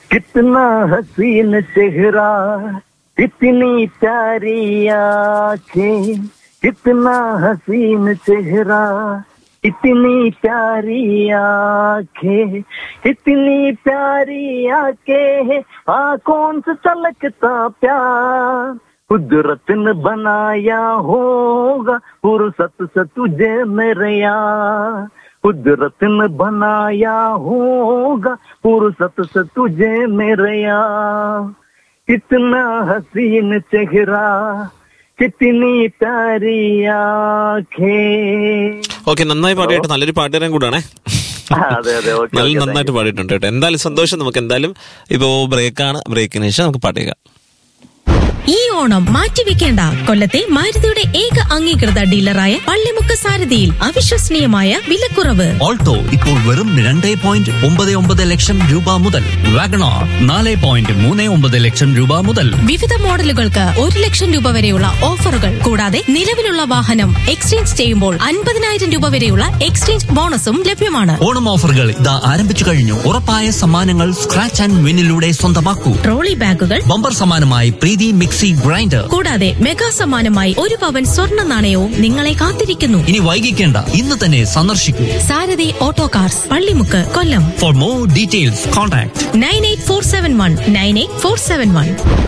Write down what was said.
कितना हसीन चेहरा, कितनी प्यारी आँखें, कितना हसीन चेहरा, इतनी प्यारी आँखें, इतनी प्यारी आँखें, आँखों से छलकता प्यार, कुदरत ने बनाया होगा फुर्सत से तुझे मेरे यार, कुदरत ने बनाया होगा फुर्सत से तुझे मेरे यार, कितना हसीन चेहरा, कितनी प्यारी आँखें. ഓക്കെ, നന്നായി പാടിയിട്ട് നല്ലൊരു പാട്ടുകാരൻ കൂടാണേ. അതെ അതെ, നല്ല നന്നായിട്ട് പാടിയിട്ടുണ്ട് കേട്ടോ. എന്തായാലും സന്തോഷം. നമുക്ക് എന്തായാലും ഇപ്പോ ബ്രേക്കാണ്, ബ്രേക്കിന് ശേഷം നമുക്ക് പാട്ട് കേൾക്കാം. ഈ ഓണം മാറ്റിവെക്കേണ്ട. കൊല്ലത്തെ മാരുതിയുടെ ഏക അംഗീകൃത ഡീലറായ പള്ളിമുക്ക് സാരഥിയിൽ അവിശ്വസനീയമായ വിലക്കുറവ്. ഓൾട്ടോ ഇപ്പോൾ വെറും 2.99 ലക്ഷം രൂപ മുതൽ, വാഗണാർ 4.39 ലക്ഷം രൂപ മുതൽ. വിവിധ മോഡലുകൾക്ക് 1 ലക്ഷം രൂപ വരെയുള്ള ഓഫറുകൾ. കൂടാതെ നിലവിലുള്ള വാഹനം എക്സ്ചേഞ്ച് ചെയ്യുമ്പോൾ 50,000 രൂപ വരെയുള്ള എക്സ്ചേഞ്ച് ബോണസും ലഭ്യമാണ്. ഓണം ഓഫറുകൾ ഇതാ ആരംഭിച്ചു കഴിഞ്ഞു. ഉറപ്പായ സമ്മാനങ്ങൾ സ്ക്രാച്ച് ആൻഡ് വിന്നിലൂടെ സ്വന്തമാക്കൂ. ട്രോളി ബാഗുകൾ, ബമ്പർ സമ്മാനമായി പ്രീതി മിക്സി ഗ്രൈൻഡർ, കൂടാതെ മെഗാ സമ്മാനമായി 1 പവൻ സ്വർണ്ണ നാണയവും നിങ്ങളെ കാത്തിരിക്കുന്നു. ഇനി വൈകിക്കേണ്ട, ഇന്ന് തന്നെ സന്ദർശിക്കൂ. സാരഥി auto cars, Pallimukku, Kollam. For more details contact 98471 98471.